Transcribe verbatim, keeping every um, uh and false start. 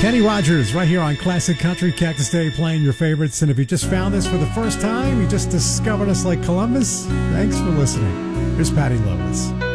Kenny Rogers right here on Classic Country Cactus Day playing your favorites. And if you just found this for the first time, you just discovered us like Columbus, thanks for listening. Here's Patty Loveless.